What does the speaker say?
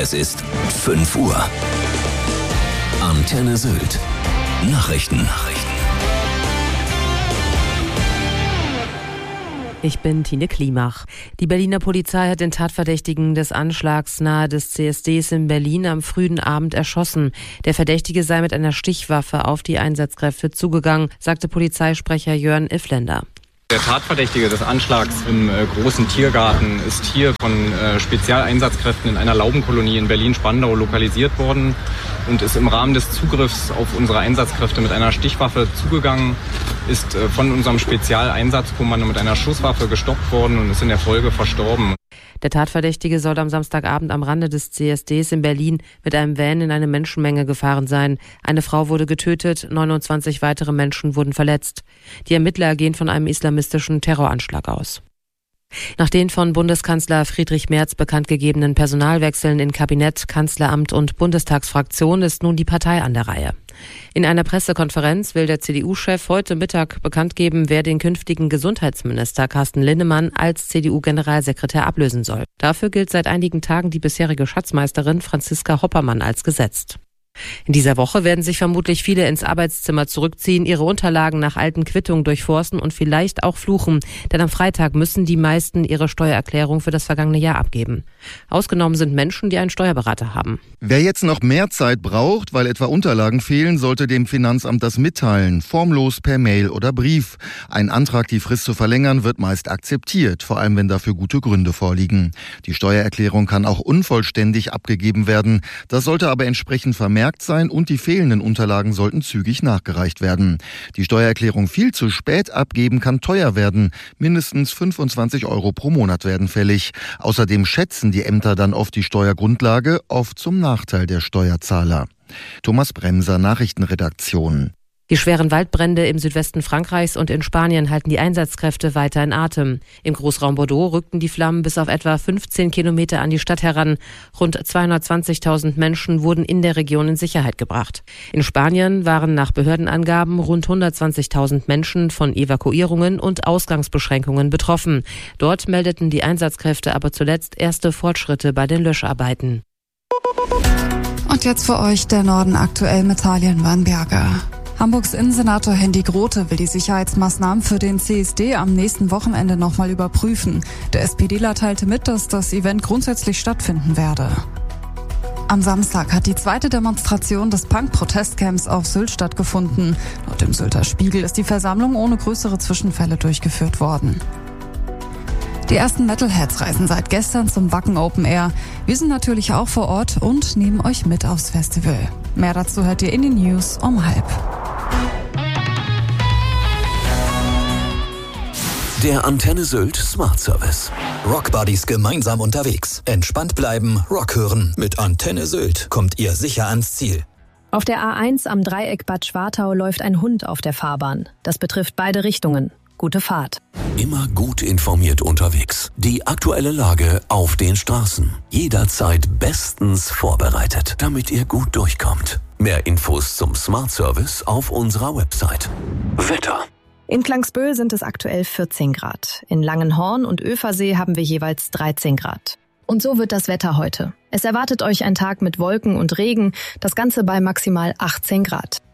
Es ist 5 Uhr. Antenne Sylt. Nachrichten. Ich bin Tine Klimach. Die Berliner Polizei hat den Tatverdächtigen des Anschlags nahe des CSDs in Berlin am frühen Abend erschossen. Der Verdächtige sei mit einer Stichwaffe auf die Einsatzkräfte zugegangen, sagte Polizeisprecher Jörn Iffländer. Der Tatverdächtige des Anschlags im großen Tiergarten ist hier von Spezialeinsatzkräften in einer Laubenkolonie in Berlin-Spandau lokalisiert worden und ist im Rahmen des Zugriffs auf unsere Einsatzkräfte mit einer Stichwaffe zugegangen, ist von unserem Spezialeinsatzkommando mit einer Schusswaffe gestoppt worden und ist in der Folge verstorben. Der Tatverdächtige soll am Samstagabend am Rande des CSDs in Berlin mit einem Van in eine Menschenmenge gefahren sein. Eine Frau wurde getötet, 29 weitere Menschen wurden verletzt. Die Ermittler gehen von einem islamistischen Terroranschlag aus. Nach den von Bundeskanzler Friedrich Merz bekannt gegebenen Personalwechseln in Kabinett, Kanzleramt und Bundestagsfraktion ist nun die Partei an der Reihe. In einer Pressekonferenz will der CDU-Chef heute Mittag bekannt geben, wer den künftigen Gesundheitsminister Carsten Linnemann als CDU-Generalsekretär ablösen soll. Dafür gilt seit einigen Tagen die bisherige Schatzmeisterin Franziska Hoppermann als gesetzt. In dieser Woche werden sich vermutlich viele ins Arbeitszimmer zurückziehen, ihre Unterlagen nach alten Quittungen durchforsten und vielleicht auch fluchen. Denn am Freitag müssen die meisten ihre Steuererklärung für das vergangene Jahr abgeben. Ausgenommen sind Menschen, die einen Steuerberater haben. Wer jetzt noch mehr Zeit braucht, weil etwa Unterlagen fehlen, sollte dem Finanzamt das mitteilen. Formlos per Mail oder Brief. Ein Antrag, die Frist zu verlängern, wird meist akzeptiert, vor allem wenn dafür gute Gründe vorliegen. Die Steuererklärung kann auch unvollständig abgegeben werden. Das sollte aber entsprechend vermerkt sein und die fehlenden Unterlagen sollten zügig nachgereicht werden. Die Steuererklärung viel zu spät abgeben kann teuer werden. Mindestens 25 € pro Monat werden fällig. Außerdem schätzen die Ämter dann oft die Steuergrundlage, oft zum Nachteil der Steuerzahler. Thomas Bremser, Nachrichtenredaktion. Die schweren Waldbrände im Südwesten Frankreichs und in Spanien halten die Einsatzkräfte weiter in Atem. Im Großraum Bordeaux rückten die Flammen bis auf etwa 15 Kilometer an die Stadt heran. Rund 220.000 Menschen wurden in der Region in Sicherheit gebracht. In Spanien waren nach Behördenangaben rund 120.000 Menschen von Evakuierungen und Ausgangsbeschränkungen betroffen. Dort meldeten die Einsatzkräfte aber zuletzt erste Fortschritte bei den Löscharbeiten. Und jetzt für euch der Norden aktuell mit Talian Weinberger. Hamburgs Innensenator Hendy Grote will die Sicherheitsmaßnahmen für den CSD am nächsten Wochenende nochmal überprüfen. Der SPDler teilte mit, dass das Event grundsätzlich stattfinden werde. Am Samstag hat die zweite Demonstration des Punk-Protestcamps auf Sylt stattgefunden. Laut dem Sylter Spiegel ist die Versammlung ohne größere Zwischenfälle durchgeführt worden. Die ersten Metalheads reisen seit gestern zum Wacken Open Air. Wir sind natürlich auch vor Ort und nehmen euch mit aufs Festival. Mehr dazu hört ihr in den News um 12:30. Der Antenne Sylt Smart Service. Rockbuddies gemeinsam unterwegs. Entspannt bleiben, Rock hören. Mit Antenne Sylt kommt ihr sicher ans Ziel. Auf der A1 am Dreieck Bad Schwartau läuft ein Hund auf der Fahrbahn. Das betrifft beide Richtungen. Gute Fahrt. Immer gut informiert unterwegs. Die aktuelle Lage auf den Straßen. Jederzeit bestens vorbereitet, damit ihr gut durchkommt. Mehr Infos zum Smart Service auf unserer Website. Wetter. In Klangsböhl sind es aktuell 14 Grad. In Langenhorn und Öfersee haben wir jeweils 13 Grad. Und so wird das Wetter heute. Es erwartet euch ein Tag mit Wolken und Regen, das Ganze bei maximal 18 Grad.